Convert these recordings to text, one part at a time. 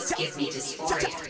girls give me dysphoria.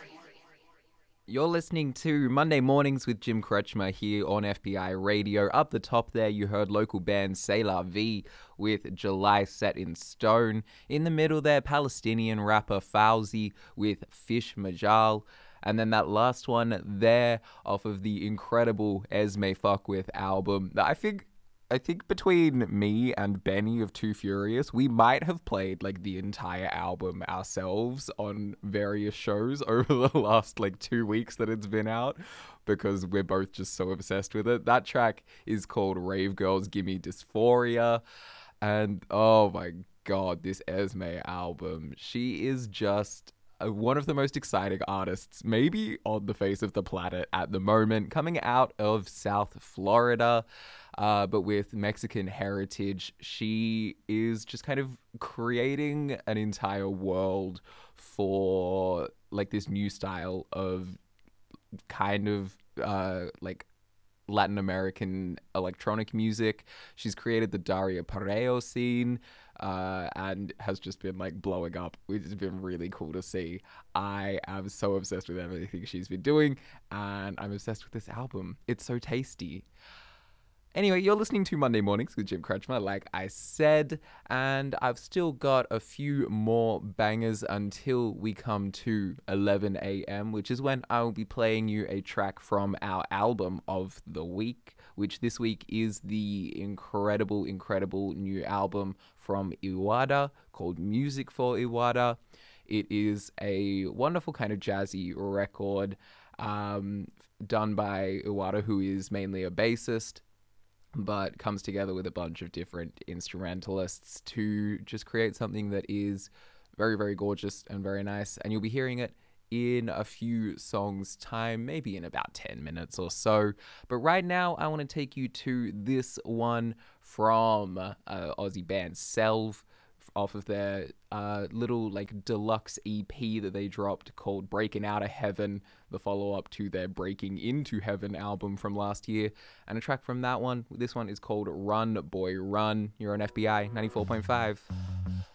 You're listening to Monday Mornings with Jim Kretschmer here on FBI Radio. Up the top there, you heard local band C'est La Vie with July Set in Stone. In the middle there, Palestinian rapper Fauzi with Fish Majal. And then that last one there off of the incredible Esme Fuckwith album. I think between me and Benny of Too Furious, we might have played like the entire album ourselves on various shows over the last like 2 weeks that it's been out because we're both just so obsessed with it. That track is called Rave Girls Gimme Dysphoria. And oh my God, this Esme album, she is just one of the most exciting artists maybe on the face of the planet at the moment, coming out of South Florida. But with Mexican heritage, she is just kind of creating an entire world for like this new style of kind of like Latin American electronic music. She's created the Daria Pareo scene and has just been like blowing up, which has been really cool to see. I am so obsessed with everything she's been doing, and I'm obsessed with this album. It's so tasty. Anyway, you're listening to Monday Mornings with Jim Kretschmer, like I said, and I've still got a few more bangers until we come to 11 a.m., which is when I will be playing you a track from our album of the week, which this week is the incredible, incredible new album from Iwata called Music for Iwata. It is a wonderful kind of jazzy record done by Iwata, who is mainly a bassist, but comes together with a bunch of different instrumentalists to just create something that is very, very gorgeous and very nice. And you'll be hearing it in a few songs' time, maybe in about 10 minutes or so. But right now, I want to take you to this one from Aussie band Selv, off of their little like deluxe EP that they dropped called Breaking Out of Heaven, the follow-up to their Breaking Into Heaven album from last year. And a track from that one, this one is called Run Boy Run. You're on FBI 94.5.